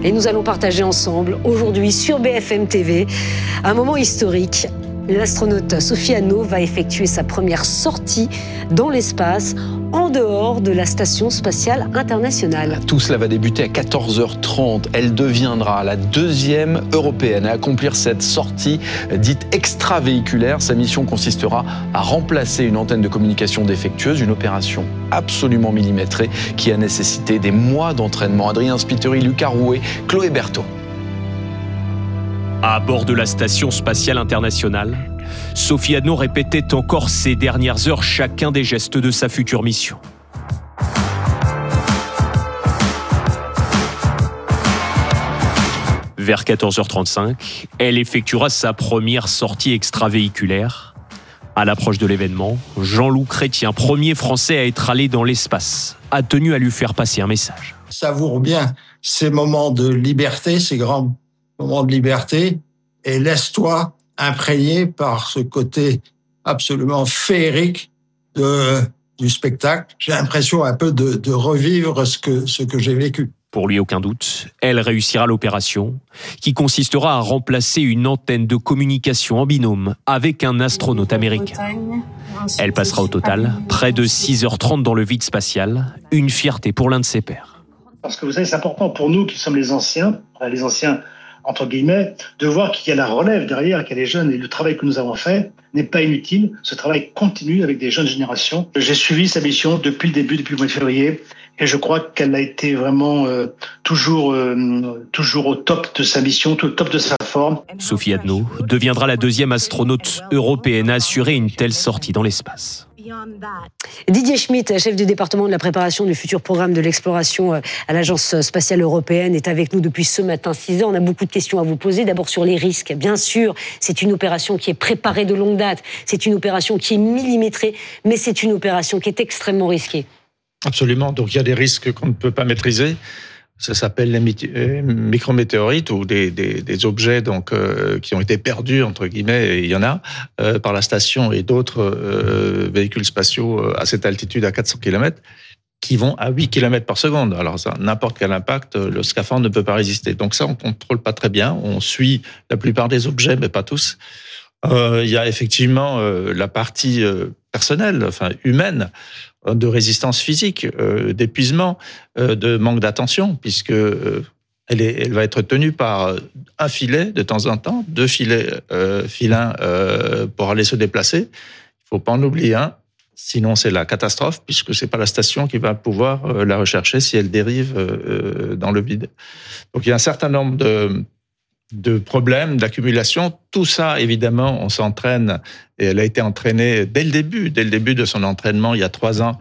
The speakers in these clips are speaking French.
Et nous allons partager ensemble, aujourd'hui sur BFM TV, un moment historique. L'astronaute Sophie Anno va effectuer sa première sortie dans l'espace en dehors de la Station spatiale internationale. Tout cela va débuter à 14h30. Elle deviendra la deuxième européenne à accomplir cette sortie dite extravéhiculaire. Sa mission consistera à remplacer une antenne de communication défectueuse, une opération absolument millimétrée qui a nécessité des mois d'entraînement. Adrien Spiteri, Lucas Rouet, Chloé Berthaud. À bord de la Station spatiale internationale, Sophie Anno répétait encore ces dernières heures chacun des gestes de sa future mission. Vers 14h35, elle effectuera sa première sortie extravéhiculaire. À l'approche de l'événement, Jean-Loup Chrétien, premier Français à être allé dans l'espace, a tenu à lui faire passer un message. Savoure bien ces moments de liberté, ces grands moment de liberté, et laisse-toi imprégner par ce côté absolument féerique du spectacle. J'ai l'impression un peu de revivre ce que j'ai vécu. Pour lui, aucun doute, elle réussira l'opération, qui consistera à remplacer une antenne de communication en binôme avec un astronaute américain. Elle passera au total près de 6h30 dans le vide spatial, une fierté pour l'un de ses pairs. Parce que vous savez, c'est important pour nous qui sommes les anciens entre guillemets, de voir qu'il y a la relève derrière, qu'il y a les jeunes, et le travail que nous avons fait n'est pas inutile. Ce travail continue avec des jeunes générations. J'ai suivi sa mission depuis le début, depuis le mois de février, et je crois qu'elle a été vraiment toujours au top de sa mission, au top de sa forme. Sophie Anno deviendra la deuxième astronaute européenne à assurer une telle sortie dans l'espace. Didier Schmitt, chef du département de la préparation du futur programme de l'exploration à l'Agence spatiale européenne, est avec nous depuis ce matin 6h. On a beaucoup de questions à vous poser. D'abord sur les risques. Bien sûr, c'est une opération qui est préparée de longue date. C'est une opération qui est millimétrée, mais c'est une opération qui est extrêmement risquée. Absolument. Donc il y a des risques qu'on ne peut pas maîtriser. Ça s'appelle les micrométéorites ou des objets qui ont été perdus, entre guillemets, et il y en a, par la station et d'autres véhicules spatiaux à cette altitude à 400 km qui vont à 8 km par seconde. Alors ça, n'importe quel impact, le scaphandre ne peut pas résister. Donc ça, on ne contrôle pas très bien. On suit la plupart des objets, mais pas tous. Il y a effectivement la partie personnelle, humaine, de résistance physique, d'épuisement, de manque d'attention, puisque elle va être tenue par un filet de temps en temps, 2 filets filins pour aller se déplacer. Il ne faut pas en oublier un, sinon c'est la catastrophe, puisque c'est pas la station qui va pouvoir la rechercher si elle dérive dans le vide. Donc il y a un certain nombre de problèmes, d'accumulation. Tout ça, évidemment, on s'entraîne, et elle a été entraînée dès le début de son entraînement, il y a 3 ans,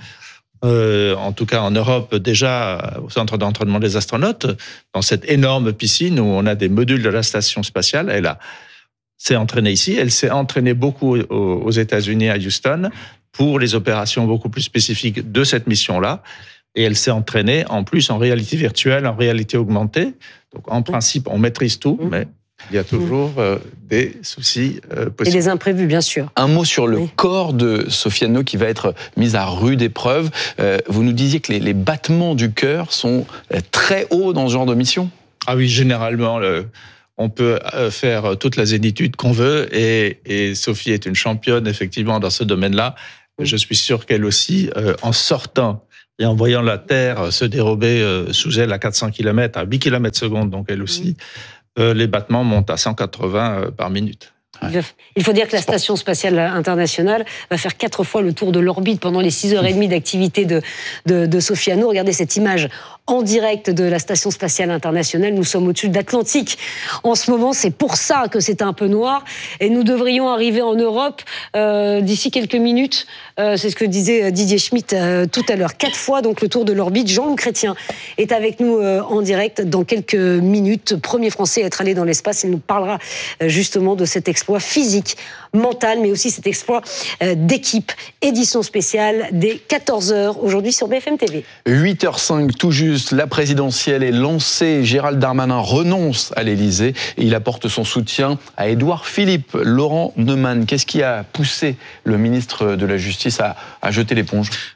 en tout cas en Europe, déjà au centre d'entraînement des astronautes, dans cette énorme piscine où on a des modules de la station spatiale. Elle s'est entraînée ici, elle s'est entraînée beaucoup aux États-Unis, à Houston, pour les opérations beaucoup plus spécifiques de cette mission-là. Et elle s'est entraînée, en plus, en réalité virtuelle, en réalité augmentée. Donc, en principe, on maîtrise tout, mais il y a toujours des soucis possibles. Et des imprévus, bien sûr. Un mot sur le corps de Sophie Anno qui va être mis à rude épreuve. Vous nous disiez que les battements du cœur sont très hauts dans ce genre de mission ? Ah oui, généralement, on peut faire toute la zénitude qu'on veut. Et Sophie est une championne, effectivement, dans ce domaine-là. Je suis sûr qu'elle aussi, en sortant et en voyant la Terre se dérober sous elle à 400 km, à 8 km secondes, donc elle aussi, les battements montent à 180 par minute. Il faut dire que la Station spatiale internationale va faire 4 fois le tour de l'orbite pendant les 6h30 d'activité de Sophie Anno. Regardez cette image en direct de la Station spatiale internationale. Nous sommes au-dessus de l'Atlantique. En ce moment, c'est pour ça que c'est un peu noir. Et nous devrions arriver en Europe d'ici quelques minutes. C'est ce que disait Didier Schmitt tout à l'heure. 4 fois donc le tour de l'orbite. Jean-Loup Chrétien est avec nous en direct dans quelques minutes. Premier Français à être allé dans l'espace. Il nous parlera justement de cet exploit physique, mental, mais aussi cet exploit d'équipe. Édition spéciale dès 14h aujourd'hui sur BFM TV. 8h05 tout juste. La présidentielle est lancée. Gérald Darmanin renonce à l'Élysée et il apporte son soutien à Édouard Philippe. Laurent Neumann, qu'est-ce qui a poussé le ministre de la Justice à jeter l'éponge ?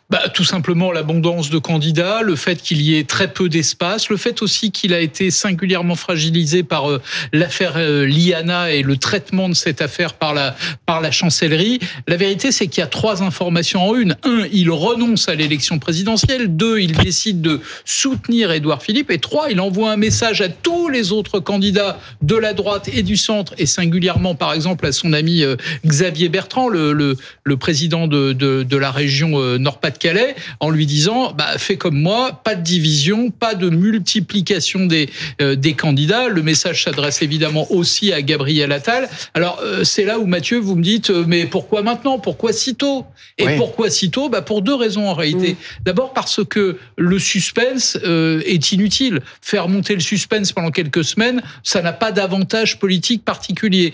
Tout simplement l'abondance de candidats, le fait qu'il y ait très peu d'espace, le fait aussi qu'il a été singulièrement fragilisé par l'affaire Liana et le traitement de cette affaire par la chancellerie. La vérité, c'est qu'il y a 3 informations en une. 1, il renonce à l'élection présidentielle. 2, il décide de soutenir Édouard Philippe. Et 3, il envoie un message à tous les autres candidats de la droite et du centre, et singulièrement, par exemple, à son ami Xavier Bertrand, le président de la région Nord-Pas-de-Calais, en lui disant fais comme moi, pas de division, pas de multiplication des candidats. Le message s'adresse évidemment aussi à Gabriel Attal. Alors c'est là où, Mathieu, vous me dites mais pourquoi maintenant, pourquoi si tôt? Et pourquoi si tôt? Pour 2 raisons en réalité. D'abord parce que le suspense est inutile. Faire monter le suspense pendant quelques semaines, ça n'a pas d'avantage politique particulier.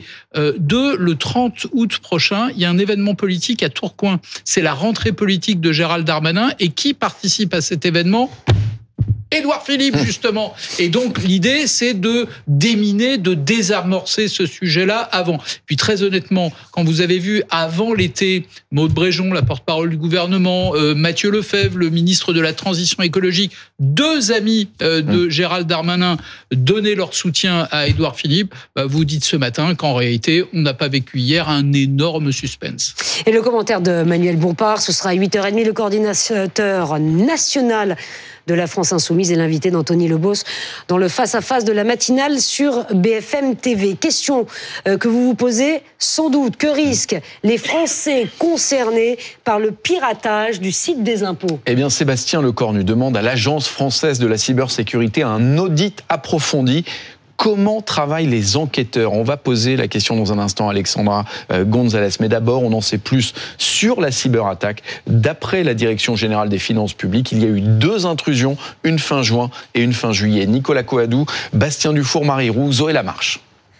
2, le 30 août prochain, il y a un événement politique à Tourcoing. C'est la rentrée politique de Gérald Darmanin. Et qui participe à cet événement? Édouard Philippe, justement. Et donc, l'idée, c'est de déminer, de désamorcer ce sujet-là avant. Puis, très honnêtement, quand vous avez vu, avant l'été, Maud Bréjon, la porte-parole du gouvernement, Mathieu Lefebvre, le ministre de la Transition écologique, 2 amis de Gérald Darmanin, donner leur soutien à Édouard Philippe, vous dites ce matin qu'en réalité, on n'a pas vécu hier un énorme suspense. Et le commentaire de Manuel Bompard, ce sera à 8h30, le coordinateur national de la France Insoumise et l'invité d'Anthony Lebos dans le face-à-face de la matinale sur BFM TV. Question que vous vous posez sans doute. Que risquent les Français concernés par le piratage du site des impôts? Eh bien, Sébastien Lecornu demande à l'Agence française de la cybersécurité un audit approfondi. Comment travaillent les enquêteurs? On va poser la question dans un instant à Alexandra Gonzalez. Mais d'abord, on en sait plus sur la cyberattaque. D'après la Direction générale des finances publiques, il y a eu 2 intrusions, une fin juin et une fin juillet. Nicolas Coadou, Bastien Dufour, Marie Roux, Zoé Lamarche.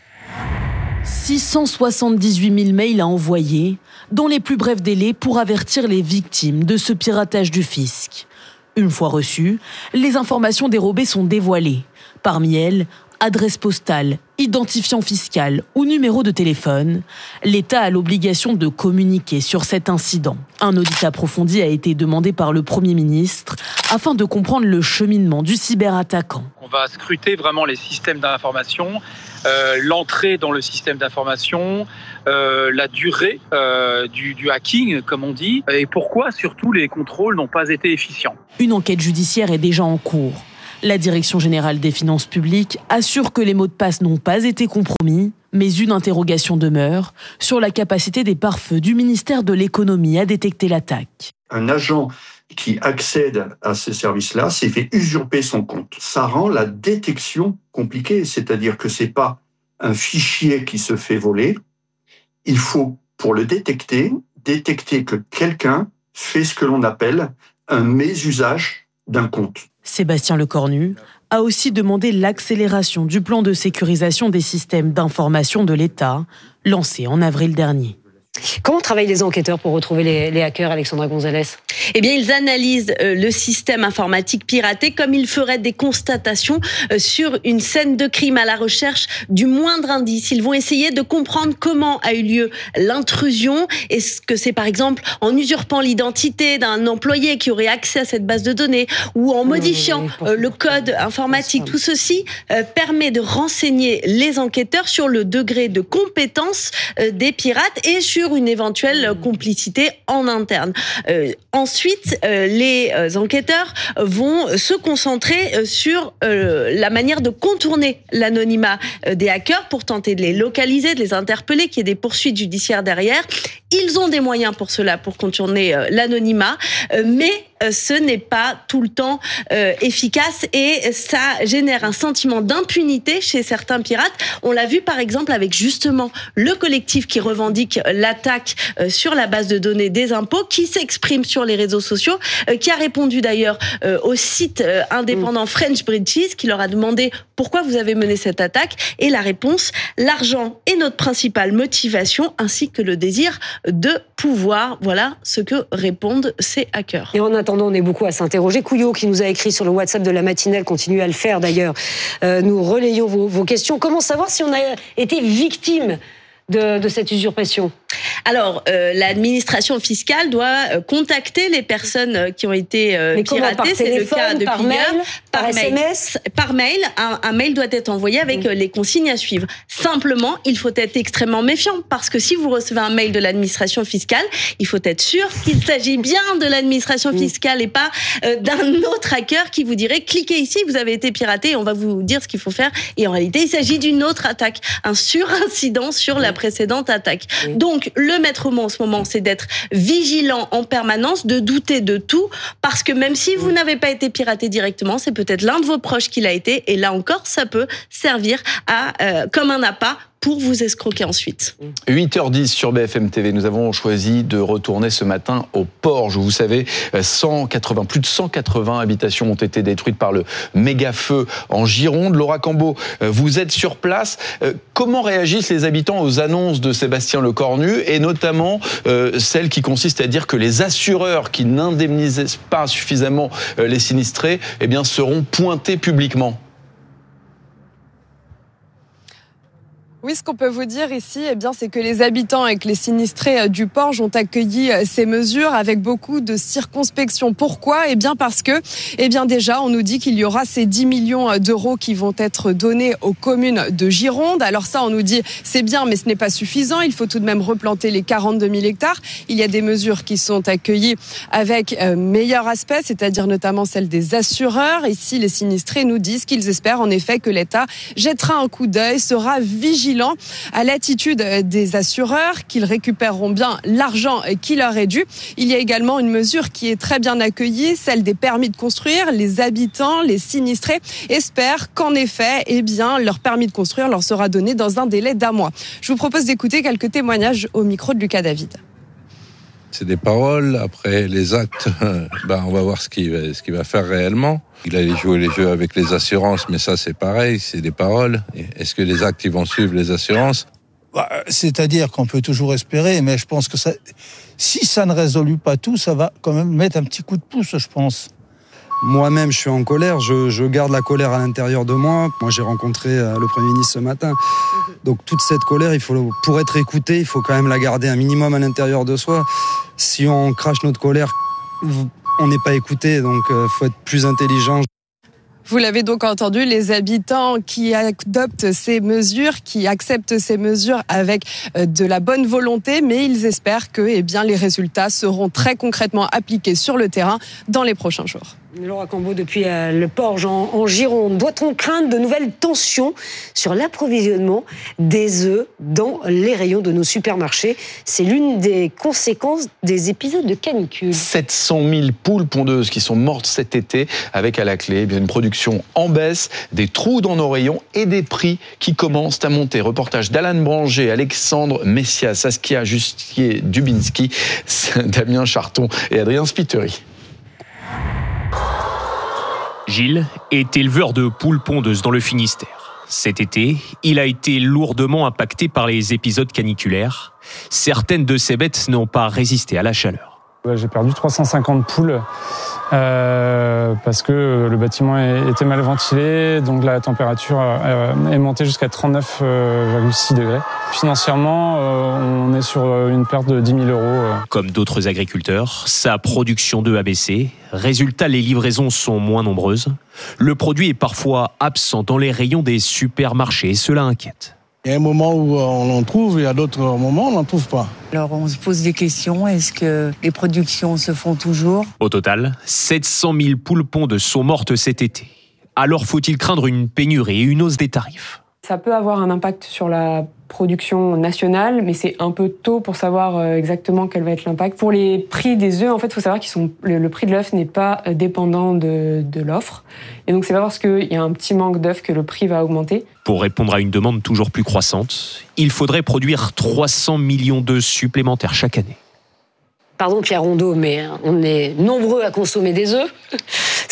678 000 mails à envoyer dans les plus brefs délais pour avertir les victimes de ce piratage du fisc. Une fois reçues, les informations dérobées sont dévoilées. Parmi elles, adresse postale, identifiant fiscal ou numéro de téléphone, l'État a l'obligation de communiquer sur cet incident. Un audit approfondi a été demandé par le Premier ministre afin de comprendre le cheminement du cyberattaquant. On va scruter vraiment les systèmes d'information, l'entrée dans le système d'information, la durée du hacking, comme on dit, et pourquoi surtout les contrôles n'ont pas été efficients. Une enquête judiciaire est déjà en cours. La Direction générale des finances publiques assure que les mots de passe n'ont pas été compromis, mais une interrogation demeure sur la capacité des pare-feux du ministère de l'économie à détecter l'attaque. Un agent qui accède à ces services-là s'est fait usurper son compte. Ça rend la détection compliquée, c'est-à-dire que c'est pas un fichier qui se fait voler. Il faut, pour le détecter que quelqu'un fait ce que l'on appelle un mésusage d'un compte. Sébastien Lecornu a aussi demandé l'accélération du plan de sécurisation des systèmes d'information de l'État, lancé en avril dernier. Comment travaillent les enquêteurs pour retrouver les hackers, Alexandra Gonzalez? Eh bien, ils analysent le système informatique piraté comme ils feraient des constatations sur une scène de crime à la recherche du moindre indice. Ils vont essayer de comprendre comment a eu lieu l'intrusion. Est-ce que c'est par exemple en usurpant l'identité d'un employé qui aurait accès à cette base de données ou en modifiant le code informatique? Tout ceci permet de renseigner les enquêteurs sur le degré de compétence des pirates et sur une éventuelle complicité en interne. Ensuite, les enquêteurs vont se concentrer sur la manière de contourner l'anonymat des hackers pour tenter de les localiser, de les interpeller, qu'il y ait des poursuites judiciaires derrière. Ils ont des moyens pour cela, pour contourner l'anonymat, mais ce n'est pas tout le temps efficace et ça génère un sentiment d'impunité chez certains pirates. On l'a vu par exemple avec justement le collectif qui revendique l'attaque sur la base de données des impôts, qui s'exprime sur les réseaux sociaux, qui a répondu d'ailleurs au site indépendant French Bridges, qui leur a demandé pourquoi vous avez mené cette attaque, et la réponse: l'argent est notre principale motivation ainsi que le désir de pouvoir. Voilà ce que répondent ces hackers. Et en attendant, on est beaucoup à s'interroger. Couillot, qui nous a écrit sur le WhatsApp de la matinale, continue à le faire d'ailleurs. Nous relayons vos questions. Comment savoir si on a été victime de cette usurpation? Alors, l'administration fiscale doit contacter les personnes qui ont été piratées. C'est le cas de plusieurs. Par SMS. Par mail. Un mail doit être envoyé avec les consignes à suivre. Simplement, il faut être extrêmement méfiant parce que si vous recevez un mail de l'administration fiscale, il faut être sûr qu'il s'agit bien de l'administration fiscale et pas d'un autre hacker qui vous dirait cliquez ici, vous avez été piraté et on va vous dire ce qu'il faut faire. Et en réalité, il s'agit d'une autre attaque, un surincident sur la précédente attaque. Donc, le maître mot en ce moment, c'est d'être vigilant en permanence, de douter de tout, parce que même si vous n'avez pas été piraté directement, c'est peut-être l'un de vos proches qui l'a été, et là encore, ça peut servir comme un appât pour vous escroquer ensuite. 8h10 sur BFM TV, nous avons choisi de retourner ce matin au Porge, où vous savez, plus de 180 habitations ont été détruites par le méga feu en Gironde. Laura Cambeau, vous êtes sur place. Comment réagissent les habitants aux annonces de Sébastien Lecornu, et notamment celle qui consiste à dire que les assureurs qui n'indemnisent pas suffisamment les sinistrés, eh bien, seront pointés publiquement? Oui, ce qu'on peut vous dire ici, c'est que les habitants et que les sinistrés du Porge ont accueilli ces mesures avec beaucoup de circonspection. Pourquoi ? Parce que, déjà, on nous dit qu'il y aura ces 10 millions d'euros qui vont être donnés aux communes de Gironde. Alors ça, on nous dit, c'est bien, mais ce n'est pas suffisant. Il faut tout de même replanter les 42 000 hectares. Il y a des mesures qui sont accueillies avec meilleur aspect, c'est-à-dire notamment celle des assureurs. Ici, les sinistrés nous disent qu'ils espèrent en effet que l'État jettera un coup d'œil, sera vigilant à l'attitude des assureurs, qu'ils récupéreront bien l'argent qui leur est dû. Il y a également une mesure qui est très bien accueillie, celle des permis de construire. Les habitants, les sinistrés espèrent qu'en effet, leur permis de construire leur sera donné dans un délai d'1 mois. Je vous propose d'écouter quelques témoignages au micro de Lucas David. C'est des paroles, après les actes, on va voir ce qu'il va faire réellement. Il allait jouer les jeux avec les assurances, mais ça c'est pareil, c'est des paroles. Est-ce que les actes ils vont suivre les assurances ? C'est-à-dire qu'on peut toujours espérer, mais je pense que si ça ne résout pas tout, ça va quand même mettre un petit coup de pouce, je pense. Moi-même, je suis en colère, je garde la colère à l'intérieur de moi. Moi, j'ai rencontré le Premier ministre ce matin. Donc toute cette colère, pour être écouté, il faut quand même la garder un minimum à l'intérieur de soi. Si on crache notre colère, on n'est pas écouté, donc il faut être plus intelligent. Vous l'avez donc entendu, les habitants qui adoptent ces mesures, qui acceptent ces mesures avec de la bonne volonté, mais ils espèrent que les résultats seront très concrètement appliqués sur le terrain dans les prochains jours. Laura Cambeau depuis le Porge en Gironde. Doit-on craindre de nouvelles tensions sur l'approvisionnement des œufs dans les rayons de nos supermarchés ? C'est l'une des conséquences des épisodes de canicule. 700 000 poules pondeuses qui sont mortes cet été, avec à la clé une production en baisse, des trous dans nos rayons et des prix qui commencent à monter. Reportage d'Alan Branger, Alexandre Messias, Saskia Justier-Dubinski, Damien Charton et Adrien Spiteri. Gilles est éleveur de poules pondeuses dans le Finistère. Cet été, il a été lourdement impacté par les épisodes caniculaires. Certaines de ces bêtes n'ont pas résisté à la chaleur. J'ai perdu 350 poules parce que le bâtiment était mal ventilé, donc la température est montée jusqu'à 39,6 degrés. Financièrement, on est sur une perte de 10 000 euros. Comme d'autres agriculteurs, sa production d'œufs a baissé. Résultat, les livraisons sont moins nombreuses. Le produit est parfois absent dans les rayons des supermarchés et cela inquiète. Il y a un moment où on en trouve, et à d'autres moments, on n'en trouve pas. Alors on se pose des questions, est-ce que les productions se font toujours ? Au total, 700 000 poules pondeuses sont mortes cet été. Alors faut-il craindre une pénurie et une hausse des tarifs ? Ça peut avoir un impact sur la production nationale, mais c'est un peu tôt pour savoir exactement quel va être l'impact. Pour les prix des œufs, en fait, il faut savoir le prix de l'œuf n'est pas dépendant de l'offre. Et donc, c'est pas parce qu'il y a un petit manque d'œufs que le prix va augmenter. Pour répondre à une demande toujours plus croissante, il faudrait produire 300 millions d'œufs supplémentaires chaque année. Pardon Pierre Rondeau, mais on est nombreux à consommer des œufs.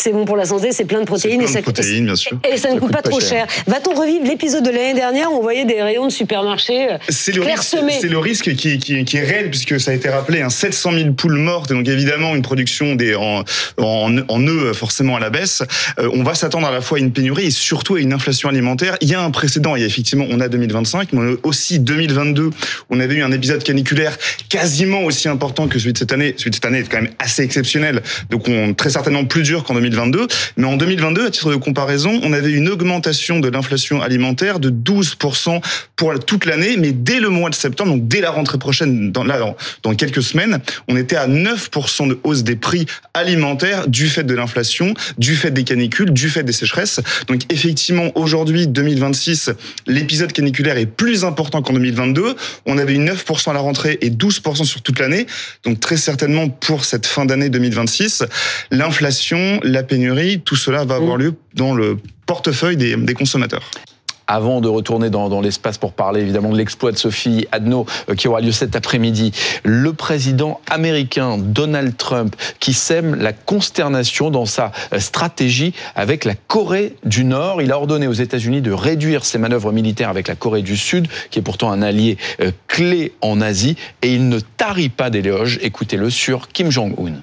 c'est bon pour la santé, c'est plein de protéines. Bien sûr. Et ça ne coûte pas trop cher. Va-t-on revivre l'épisode de l'année dernière où on voyait des rayons de supermarché clairsemés? C'est le risque qui est réel, puisque ça a été rappelé, 700 000 poules mortes, et donc évidemment une production en œufs forcément à la baisse. On va s'attendre à la fois à une pénurie et surtout à une inflation alimentaire. Il y a un précédent, effectivement, on a 2025, mais aussi 2022, on avait eu un épisode caniculaire quasiment aussi important que celui de cette année. Celui de cette année est quand même assez exceptionnel, donc très certainement plus dur qu'en 2022. Mais en 2022, à titre de comparaison, on avait une augmentation de l'inflation alimentaire de 12% pour toute l'année, mais dès le mois de septembre, donc dès la rentrée prochaine, dans quelques semaines, on était à 9% de hausse des prix alimentaires du fait de l'inflation, du fait des canicules, du fait des sécheresses. Donc effectivement, aujourd'hui, 2026, l'épisode caniculaire est plus important qu'en 2022. On avait eu 9% à la rentrée et 12% sur toute l'année. Donc très certainement pour cette fin d'année 2026, l'inflation, la pénurie, tout cela va avoir lieu dans le portefeuille des consommateurs. Avant de retourner dans l'espace pour parler évidemment de l'exploit de Sophie Adno qui aura lieu cet après-midi, le président américain Donald Trump qui sème la consternation dans sa stratégie avec la Corée du Nord. Il a ordonné aux États-Unis de réduire ses manœuvres militaires avec la Corée du Sud, qui est pourtant un allié clé en Asie, et il ne tarit pas d'éloges. Écoutez-le sur Kim Jong-un.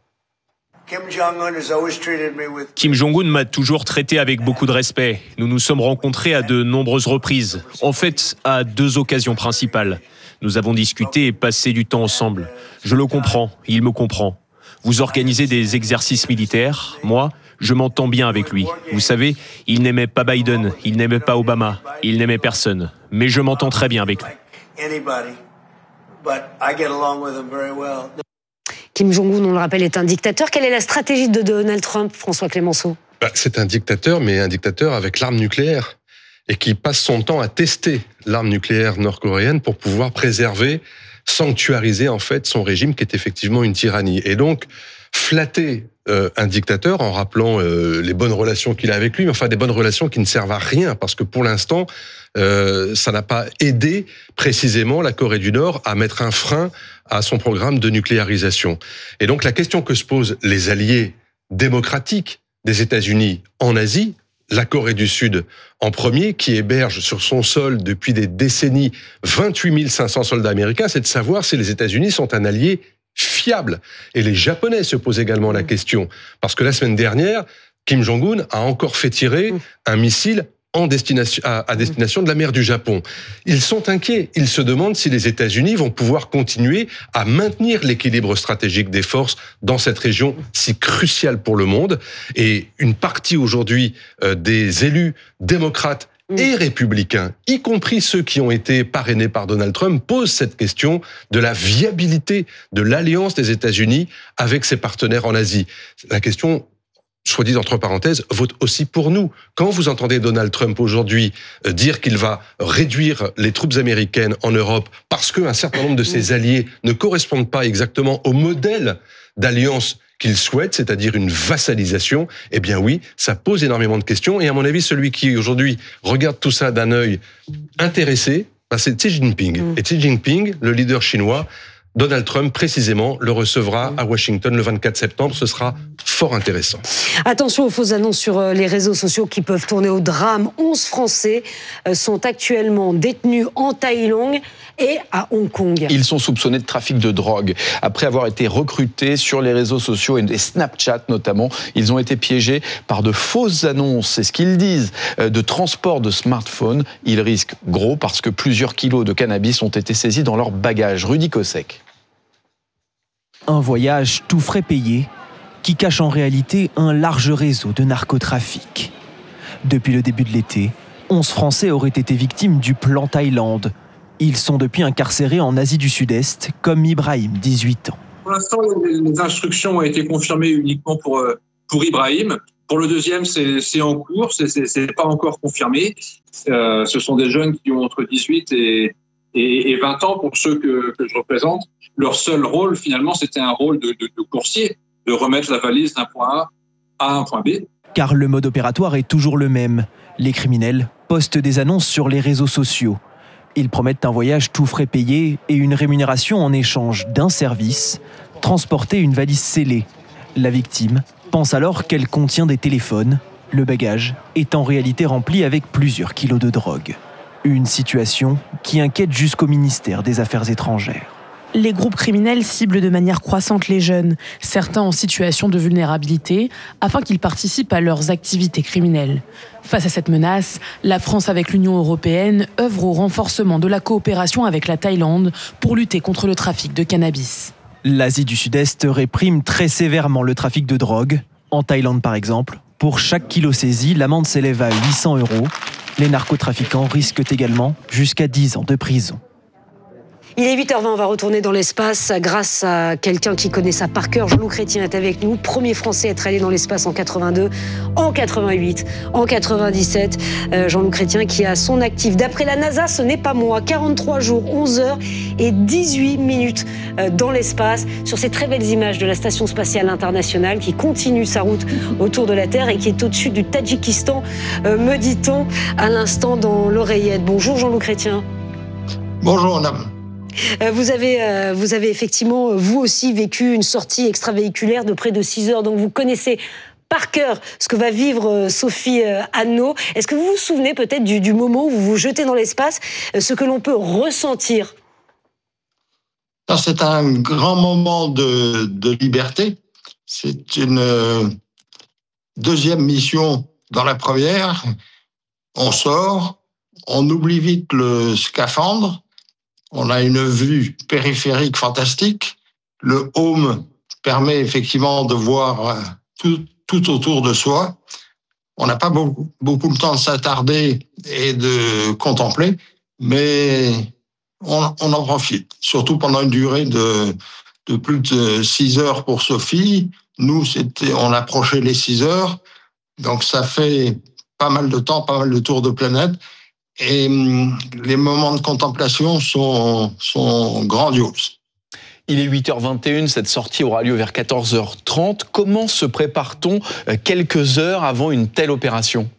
Kim Jong-un m'a toujours traité avec beaucoup de respect. Nous nous sommes rencontrés à de nombreuses reprises. En fait, à 2 occasions principales. Nous avons discuté et passé du temps ensemble. Je le comprends, il me comprend. Vous organisez des exercices militaires. Moi, je m'entends bien avec lui. Vous savez, il n'aimait pas Biden, il n'aimait pas Obama, il n'aimait personne. Mais je m'entends très bien avec lui. Kim Jong-un, on le rappelle, est un dictateur. Quelle est la stratégie de Donald Trump, François Clémenceau ? C'est un dictateur, mais un dictateur avec l'arme nucléaire, et qui passe son temps à tester l'arme nucléaire nord-coréenne pour pouvoir préserver, sanctuariser en fait son régime qui est effectivement une tyrannie. Et donc, flatter un dictateur en rappelant les bonnes relations qu'il a avec lui, mais enfin des bonnes relations qui ne servent à rien, parce que pour l'instant, ça n'a pas aidé précisément la Corée du Nord à mettre un frein à son programme de nucléarisation. Et donc la question que se posent les alliés démocratiques des États-Unis en Asie, la Corée du Sud en premier, qui héberge sur son sol depuis des décennies 28 500 soldats américains, c'est de savoir si les États-Unis sont un allié fiable. Et les Japonais se posent également la question, parce que la semaine dernière, Kim Jong-un a encore fait tirer un missile à destination de la mer du Japon. Ils sont inquiets. Ils se demandent si les États-Unis vont pouvoir continuer à maintenir l'équilibre stratégique des forces dans cette région si cruciale pour le monde. Et une partie aujourd'hui des élus démocrates et républicains, y compris ceux qui ont été parrainés par Donald Trump, posent cette question de la viabilité de l'alliance des États-Unis avec ses partenaires en Asie. La question, soit dit entre parenthèses, vaut aussi pour nous. Quand vous entendez Donald Trump aujourd'hui dire qu'il va réduire les troupes américaines en Europe parce qu'un certain nombre de ses alliés ne correspondent pas exactement au modèle d'alliance qu'il souhaite, c'est-à-dire une vassalisation, eh bien oui, ça pose énormément de questions. Et à mon avis, celui qui aujourd'hui regarde tout ça d'un œil intéressé, c'est Xi Jinping. Et Xi Jinping, le leader chinois, Donald Trump, précisément, le recevra à Washington le 24 septembre. Ce sera fort intéressant. Attention aux fausses annonces sur les réseaux sociaux qui peuvent tourner au drame. 11 Français sont actuellement détenus en Thaïlande et à Hong Kong. Ils sont soupçonnés de trafic de drogue. Après avoir été recrutés sur les réseaux sociaux et Snapchat notamment, ils ont été piégés par de fausses annonces. C'est ce qu'ils disent, de transport de smartphones. Ils risquent gros parce que plusieurs kilos de cannabis ont été saisis dans leur bagage. Rudy Kossek. Un voyage tout frais payé qui cache en réalité un large réseau de narcotrafic. Depuis le début de l'été, 11 Français auraient été victimes du plan Thaïlande. Ils sont depuis incarcérés en Asie du Sud-Est, comme Ibrahim, 18 ans. Pour l'instant, les instructions ont été confirmées uniquement pour Ibrahim. Pour le deuxième, c'est en cours, c'est pas encore confirmé. Ce sont des jeunes qui ont entre 18 et 20 ans, pour ceux que je représente. Leur seul rôle, finalement, c'était un rôle de coursier, de remettre la valise d'un point A à un point B. Car le mode opératoire est toujours le même. Les criminels postent des annonces sur les réseaux sociaux. Ils promettent un voyage tout frais payé et une rémunération en échange d'un service, transporter une valise scellée. La victime pense alors qu'elle contient des téléphones. Le bagage est en réalité rempli avec plusieurs kilos de drogue. Une situation qui inquiète jusqu'au ministère des Affaires étrangères. Les groupes criminels ciblent de manière croissante les jeunes, certains en situation de vulnérabilité, afin qu'ils participent à leurs activités criminelles. Face à cette menace, la France avec l'Union européenne œuvre au renforcement de la coopération avec la Thaïlande pour lutter contre le trafic de cannabis. L'Asie du Sud-Est réprime très sévèrement le trafic de drogue. En Thaïlande par exemple, pour chaque kilo saisi, l'amende s'élève à 800 €. Les narcotrafiquants risquent également jusqu'à 10 ans de prison. Il est 8h20, on va retourner dans l'espace grâce à quelqu'un qui connaît ça par cœur. Jean-Loup Chrétien est avec nous, premier Français à être allé dans l'espace en 82, en 88, en 97. Jean-Loup Chrétien qui a son actif. D'après la NASA, ce n'est pas moi. 43 jours, 11 heures et 18 minutes dans l'espace sur ces très belles images de la Station Spatiale Internationale qui continue sa route autour de la Terre et qui est au-dessus du Tadjikistan, me dit-on à l'instant dans l'oreillette. Bonjour Jean-Loup Chrétien. Bonjour madame. Vous avez effectivement, vous aussi, vécu une sortie extravéhiculaire de près de 6 heures. Donc vous connaissez par cœur ce que va vivre Sophie Anneau. Est-ce que vous vous souvenez peut-être du moment où vous vous jetez dans l'espace, ce que l'on peut ressentir? C'est un grand moment de liberté. C'est une deuxième mission dans la première. On sort, on oublie vite le scaphandre. On a une vue périphérique fantastique. Le home permet effectivement de voir tout autour de soi. On n'a pas beaucoup le temps de s'attarder et de contempler, mais on en profite, surtout pendant une durée de plus de 6 heures pour Sophie. Nous, on approchait les 6 heures, donc ça fait pas mal de temps, pas mal de tours de planète. Et les moments de contemplation sont grandioses. Il est 8h21, cette sortie aura lieu vers 14h30. Comment se prépare-t-on quelques heures avant une telle opération?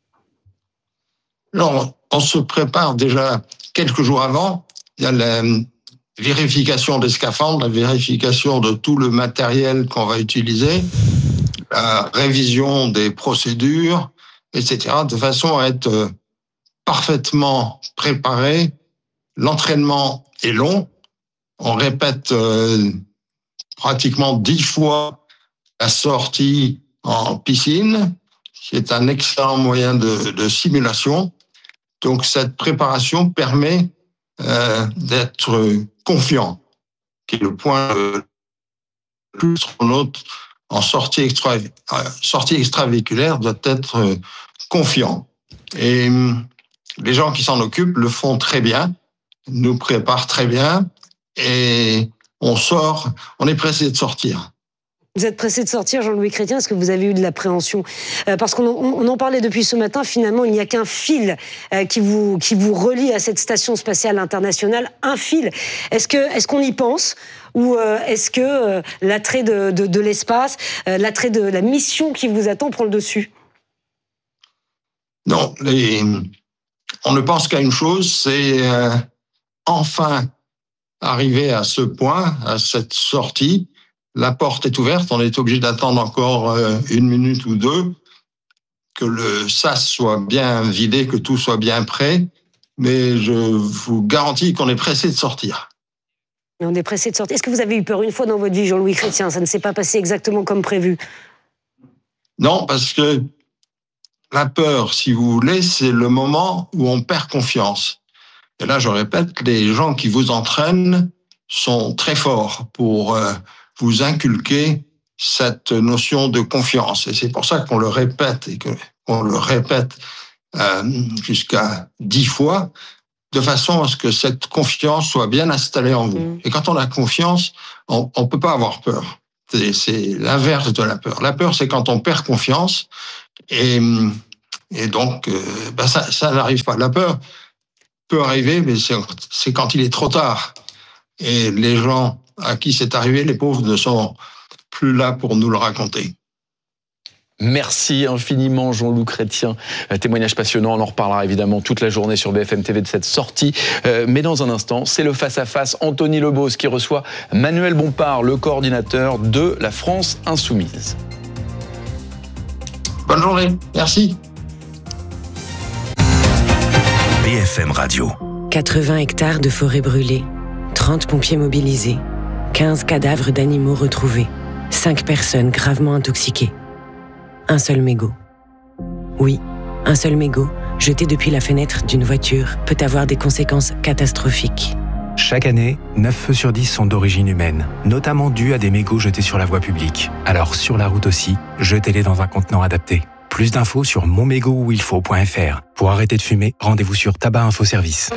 Alors, on se prépare déjà quelques jours avant. Il y a la vérification des scaphandres, la vérification de tout le matériel qu'on va utiliser, la révision des procédures, etc., de façon à être parfaitement préparé. L'entraînement est long. On répète pratiquement 10 fois la sortie en piscine, qui est un excellent moyen de simulation. Donc cette préparation permet d'être confiant, qui est le point le plus astronaute en sortie extravéhiculaire doit être confiant. Et les gens qui s'en occupent le font très bien, nous préparent très bien et on sort, on est pressé de sortir. Vous êtes pressé de sortir, Jean-Louis Chrétien, est-ce que vous avez eu de l'appréhension? Parce qu'on en parlait depuis ce matin, finalement, il n'y a qu'un fil qui vous relie à cette station spatiale internationale, un fil. Est-ce qu'on y pense? Ou est-ce que l'attrait de l'espace, l'attrait de la mission qui vous attend prend le dessus? Non, on ne pense qu'à une chose, c'est enfin arriver à ce point, à cette sortie. La porte est ouverte, on est obligé d'attendre encore 1 minute ou 2, que le sas soit bien vidé, que tout soit bien prêt, mais je vous garantis qu'on est pressé de sortir. On est pressé de sortir. Est-ce que vous avez eu peur une fois dans votre vie, Jean-Louis Chrétien? Ça ne s'est pas passé exactement comme prévu? Non, parce que la peur, si vous voulez, c'est le moment où on perd confiance. Et là, je répète, les gens qui vous entraînent sont très forts pour vous inculquer cette notion de confiance. Et c'est pour ça qu'on le répète et qu'on le répète jusqu'à 10 fois, de façon à ce que cette confiance soit bien installée en vous. Et quand on a confiance, on peut pas avoir peur. C'est l'inverse de la peur. La peur, c'est quand on perd confiance et donc ça n'arrive pas. La peur peut arriver, mais c'est quand il est trop tard. Et les gens à qui c'est arrivé, les pauvres, ne sont plus là pour nous le raconter. Merci infiniment Jean-Loup Chrétien. Témoignage passionnant, on en reparlera évidemment toute la journée sur BFM TV de cette sortie. Mais dans un instant, c'est le face-à-face. Anthony Lebos qui reçoit Manuel Bompard, le coordinateur de la France Insoumise. Bonne journée. Merci. BFM Radio. 80 hectares de forêt brûlée, 30 pompiers mobilisés, 15 cadavres d'animaux retrouvés, 5 personnes gravement intoxiquées. Un seul mégot. Oui, un seul mégot, jeté depuis la fenêtre d'une voiture, peut avoir des conséquences catastrophiques. Chaque année, 9 feux sur 10 sont d'origine humaine, notamment dus à des mégots jetés sur la voie publique. Alors sur la route aussi, jetez-les dans un contenant adapté. Plus d'infos sur monmégotuilfaut.fr. Pour arrêter de fumer, rendez-vous sur Tabac Info Service.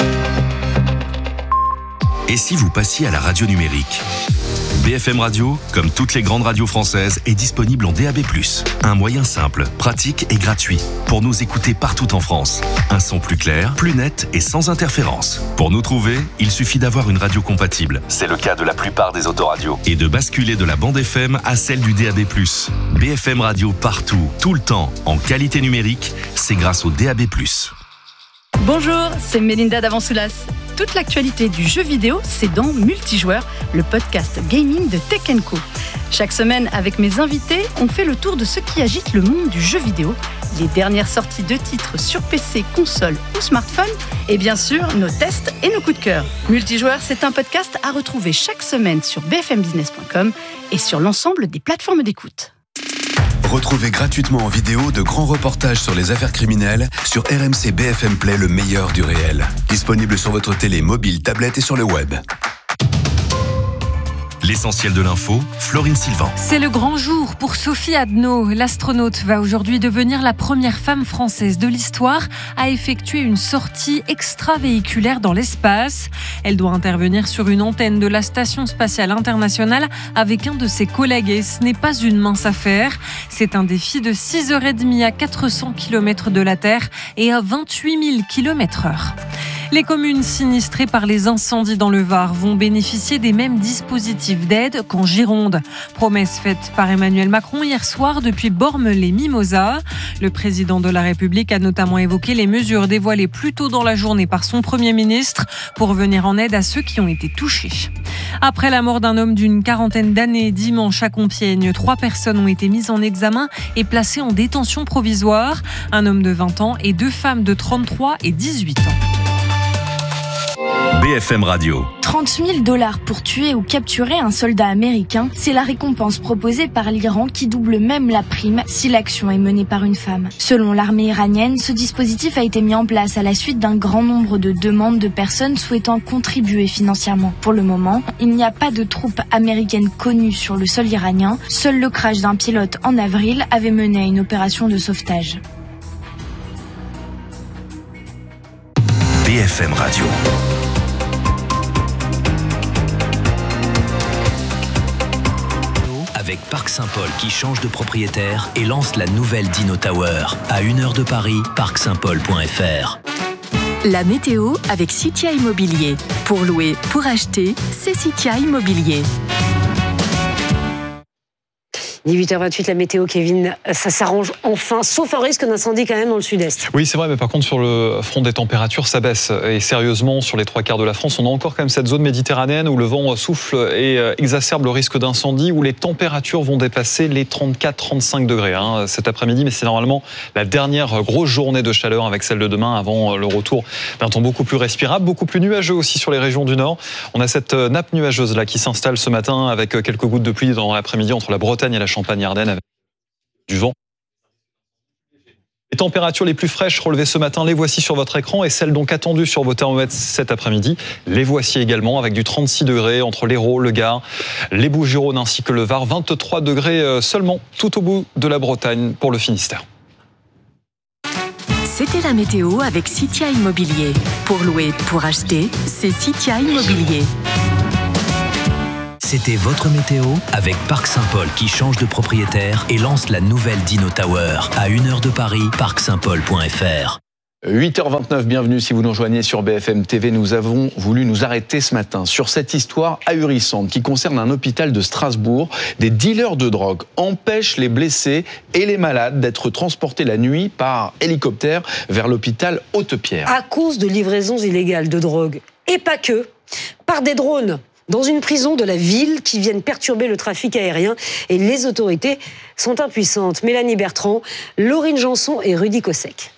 Et si vous passiez à la radio numérique ? BFM Radio, comme toutes les grandes radios françaises, est disponible en DAB+. Un moyen simple, pratique et gratuit pour nous écouter partout en France. Un son plus clair, plus net et sans interférence. Pour nous trouver, il suffit d'avoir une radio compatible. C'est le cas de la plupart des autoradios. Et de basculer de la bande FM à celle du DAB+. BFM Radio partout, tout le temps, en qualité numérique, c'est grâce au DAB+. Bonjour, c'est Mélinda d'Avansoulas. Toute l'actualité du jeu vidéo, c'est dans Multijoueur, le podcast gaming de Tech & Co. Chaque semaine, avec mes invités, on fait le tour de ce qui agite le monde du jeu vidéo, les dernières sorties de titres sur PC, console ou smartphone, et bien sûr, nos tests et nos coups de cœur. Multijoueur, c'est un podcast à retrouver chaque semaine sur bfmbusiness.com et sur l'ensemble des plateformes d'écoute. Retrouvez gratuitement en vidéo de grands reportages sur les affaires criminelles sur RMC BFM Play, le meilleur du réel. Disponible sur votre télé, mobile, tablette et sur le web. L'essentiel de l'info, Florine Sylvain. C'est le grand jour pour Sophie Adno. L'astronaute va aujourd'hui devenir la première femme française de l'histoire à effectuer une sortie extravéhiculaire dans l'espace. Elle doit intervenir sur une antenne de la Station spatiale internationale avec un de ses collègues et ce n'est pas une mince affaire. C'est un défi de 6h30 à 400 km de la Terre et à 28 000 km/h. Les communes sinistrées par les incendies dans le Var vont bénéficier des mêmes dispositifs d'aide qu'en Gironde. Promesse faite par Emmanuel Macron hier soir depuis Bormes-les-Mimosas. Le président de la République a notamment évoqué les mesures dévoilées plus tôt dans la journée par son Premier ministre pour venir en aide à ceux qui ont été touchés. Après la mort d'un homme d'une quarantaine d'années dimanche à Compiègne, 3 personnes ont été mises en examen et placées en détention provisoire. Un homme de 20 ans et 2 femmes de 33 et 18 ans. BFM Radio. 30 000 $ pour tuer ou capturer un soldat américain, c'est la récompense proposée par l'Iran qui double même la prime si l'action est menée par une femme. Selon l'armée iranienne, ce dispositif a été mis en place à la suite d'un grand nombre de demandes de personnes souhaitant contribuer financièrement. Pour le moment, il n'y a pas de troupes américaines connues sur le sol iranien. Seul le crash d'un pilote en avril avait mené à une opération de sauvetage. BFM Radio. Avec Parc Saint-Paul qui change de propriétaire et lance la nouvelle Dino Tower. À 1 heure de Paris, parcsaintpaul.fr. La météo avec Citia Immobilier. Pour louer, pour acheter, c'est Citia Immobilier. 18h28, la météo, Kevin, ça s'arrange enfin, sauf un risque d'incendie quand même dans le sud-est. Oui, c'est vrai, mais par contre, sur le front des températures, ça baisse. Et sérieusement, sur les 3/4 de la France, on a encore quand même cette zone méditerranéenne où le vent souffle et exacerbe le risque d'incendie, où les températures vont dépasser les 34-35 degrés cet après-midi. Mais c'est normalement la dernière grosse journée de chaleur avec celle de demain avant le retour d'un temps beaucoup plus respirable, beaucoup plus nuageux aussi sur les régions du Nord. On a cette nappe nuageuse là qui s'installe ce matin avec quelques gouttes de pluie dans l'après-midi entre la Bretagne et la Champagne-Ardenne avec du vent. Les températures les plus fraîches relevées ce matin, les voici sur votre écran et celles donc attendues sur vos thermomètres cet après-midi. Les voici également avec du 36 degrés entre l'Hérault, le Gard, les Bouches-du-Rhône ainsi que le Var. 23 degrés seulement tout au bout de la Bretagne pour le Finistère. C'était la météo avec Citia Immobilier. Pour louer, pour acheter, c'est Citia Immobilier. C'était votre météo avec Parc Saint-Paul qui change de propriétaire et lance la nouvelle Dino Tower. À 1 heure de Paris, parcsaintpaul.fr. 8h29, bienvenue si vous nous rejoignez sur BFM TV. Nous avons voulu nous arrêter ce matin sur cette histoire ahurissante qui concerne un hôpital de Strasbourg. Des dealers de drogue empêchent les blessés et les malades d'être transportés la nuit par hélicoptère vers l'hôpital Haute-Pierre. À cause de livraisons illégales de drogue. Et pas que. Par des drones dans une prison de la ville qui viennent perturber le trafic aérien et les autorités sont impuissantes. Mélanie Bertrand, Laurine Janson et Rudy Kossek.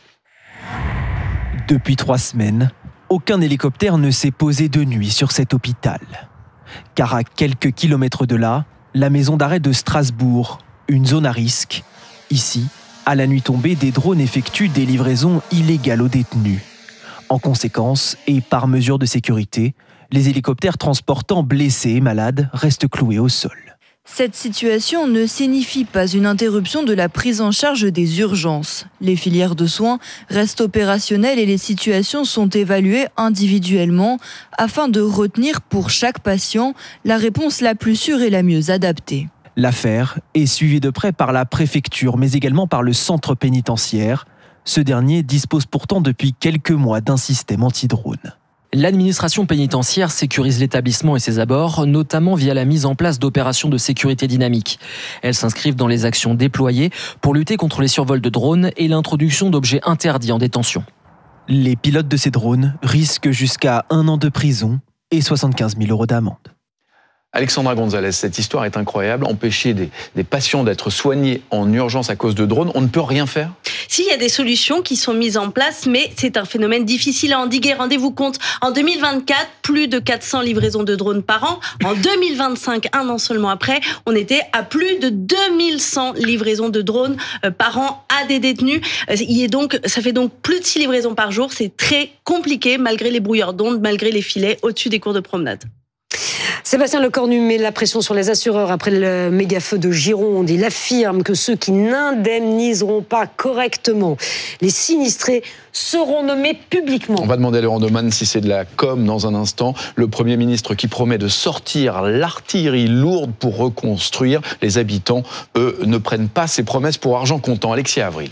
Depuis 3 semaines, aucun hélicoptère ne s'est posé de nuit sur cet hôpital. Car à quelques kilomètres de là, la maison d'arrêt de Strasbourg, une zone à risque. Ici, à la nuit tombée, des drones effectuent des livraisons illégales aux détenus. En conséquence, et par mesure de sécurité, les hélicoptères transportant blessés et malades restent cloués au sol. Cette situation ne signifie pas une interruption de la prise en charge des urgences. Les filières de soins restent opérationnelles et les situations sont évaluées individuellement afin de retenir pour chaque patient la réponse la plus sûre et la mieux adaptée. L'affaire est suivie de près par la préfecture, mais également par le centre pénitentiaire. Ce dernier dispose pourtant depuis quelques mois d'un système anti-drone. L'administration pénitentiaire sécurise l'établissement et ses abords, notamment via la mise en place d'opérations de sécurité dynamique. Elles s'inscrivent dans les actions déployées pour lutter contre les survols de drones et l'introduction d'objets interdits en détention. Les pilotes de ces drones risquent jusqu'à 1 an de prison et 75 000 € d'amende. Alexandra Gonzalez, cette histoire est incroyable. Empêcher des patients d'être soignés en urgence à cause de drones, on ne peut rien faire ? Si, il y a des solutions qui sont mises en place, mais c'est un phénomène difficile à endiguer. Rendez-vous compte, en 2024, plus de 400 livraisons de drones par an. En 2025, 1 an seulement après, on était à plus de 2100 livraisons de drones par an à des détenus. Ça fait donc plus de 6 livraisons par jour. C'est très compliqué, malgré les brouilleurs d'ondes, malgré les filets au-dessus des cours de promenade. Sébastien Lecornu met la pression sur les assureurs après le méga-feu de Gironde. Il affirme que ceux qui n'indemniseront pas correctement les sinistrés seront nommés publiquement. On va demander à Laurent Neumann si c'est de la com dans un instant. Le Premier ministre qui promet de sortir l'artillerie lourde pour reconstruire. Les habitants, eux, ne prennent pas ces promesses pour argent comptant. Alexia Avril.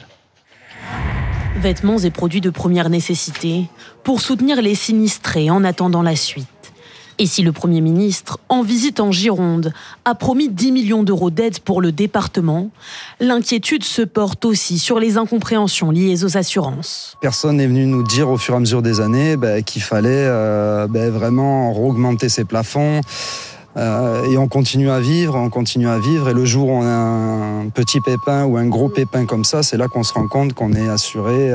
Vêtements et produits de première nécessité pour soutenir les sinistrés en attendant la suite. Et si le Premier ministre, en visite en Gironde, a promis 10 millions d'euros d'aide pour le département, l'inquiétude se porte aussi sur les incompréhensions liées aux assurances. Personne n'est venu nous dire au fur et à mesure des années qu'il fallait vraiment augmenter ces plafonds. Et on continue à vivre, et le jour où on a un petit pépin ou un gros pépin comme ça, c'est là qu'on se rend compte qu'on est assuré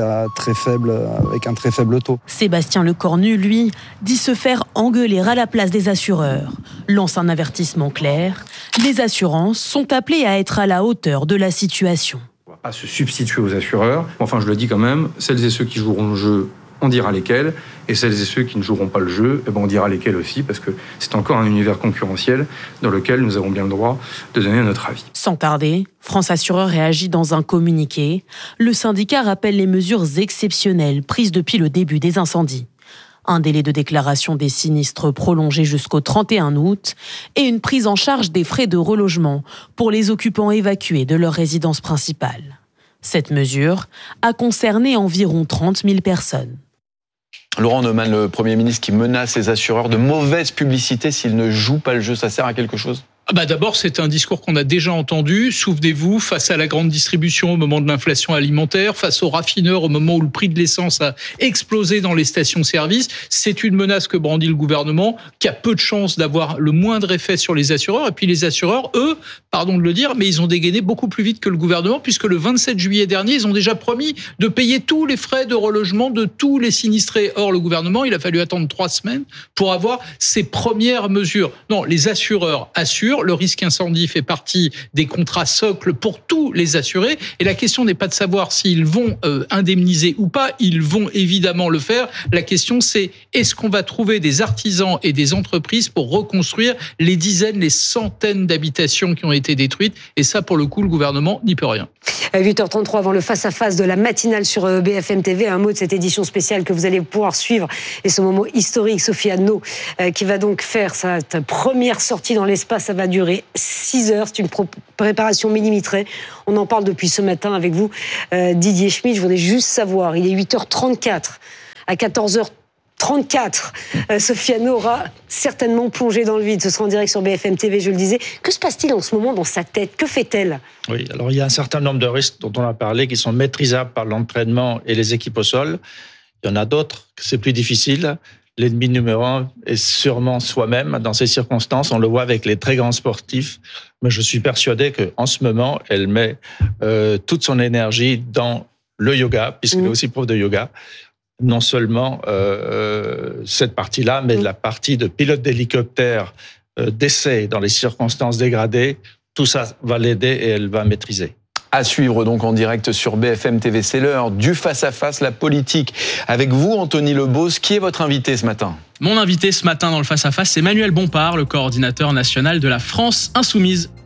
avec un très faible taux. Sébastien Lecornu, lui, dit se faire engueuler à la place des assureurs, lance un avertissement clair. Les assurances sont appelées à être à la hauteur de la situation. On ne va pas se substituer aux assureurs, enfin je le dis quand même, celles et ceux qui joueront le jeu, on dira lesquels, et celles et ceux qui ne joueront pas le jeu, on dira lesquels aussi, parce que c'est encore un univers concurrentiel dans lequel nous avons bien le droit de donner notre avis. Sans tarder, France Assureurs réagit dans un communiqué. Le syndicat rappelle les mesures exceptionnelles prises depuis le début des incendies. Un délai de déclaration des sinistres prolongé jusqu'au 31 août et une prise en charge des frais de relogement pour les occupants évacués de leur résidence principale. Cette mesure a concerné environ 30 000 personnes. Laurent Neumann, le Premier ministre qui menace les assureurs de mauvaise publicité s'ils ne jouent pas le jeu, ça sert à quelque chose ? D'abord, c'est un discours qu'on a déjà entendu. Souvenez-vous, face à la grande distribution au moment de l'inflation alimentaire, face aux raffineurs au moment où le prix de l'essence a explosé dans les stations-service, c'est une menace que brandit le gouvernement, qui a peu de chances d'avoir le moindre effet sur les assureurs. Et puis les assureurs, eux, pardon de le dire, mais ils ont dégainé beaucoup plus vite que le gouvernement, puisque le 27 juillet dernier, ils ont déjà promis de payer tous les frais de relogement de tous les sinistrés. Or, le gouvernement, il a fallu attendre 3 semaines pour avoir ses premières mesures. Non, les assureurs assurent. Le risque incendie fait partie des contrats socles pour tous les assurés. Et la question n'est pas de savoir s'ils vont indemniser ou pas. Ils vont évidemment le faire. La question, c'est est-ce qu'on va trouver des artisans et des entreprises pour reconstruire les dizaines, les centaines d'habitations qui ont été détruites. Et ça, pour le coup, le gouvernement n'y peut rien. À 8h33, avant le face-à-face de la matinale sur BFM TV, un mot de cette édition spéciale que vous allez pouvoir suivre. Et ce moment historique, Sophie Adno, qui va donc faire sa première sortie dans l'espace. Ça va durer 6 heures. C'est une préparation millimétrée. On en parle depuis ce matin avec vous, Didier Schmitt. Je voudrais juste savoir, il est 8h34. À 14h34, Sophie Adno aura certainement plongé dans le vide. Ce sera en direct sur BFM TV, je le disais. Que se passe-t-il en ce moment dans sa tête ? Que fait-elle ? Oui, alors il y a un certain nombre de risques dont on a parlé qui sont maîtrisables par l'entraînement et les équipes au sol. Il y en a d'autres que c'est plus difficile. l'ennemi numéro un est sûrement soi-même dans ces circonstances. On le voit avec les très grands sportifs. Mais je suis persuadé qu'en ce moment, elle met toute son énergie dans le yoga, puisqu'elle est aussi prof de yoga. Non seulement cette partie-là, mais la partie de pilote d'hélicoptère, d'essai dans les circonstances dégradées. Tout ça va l'aider et elle va maîtriser. À suivre donc en direct sur BFM TV, c'est l'heure du face-à-face, la politique. Avec vous, Anthony Lebos, qui est votre invité ce matin ? Mon invité ce matin dans le face-à-face, c'est Manuel Bompard, le coordinateur national de la France Insoumise.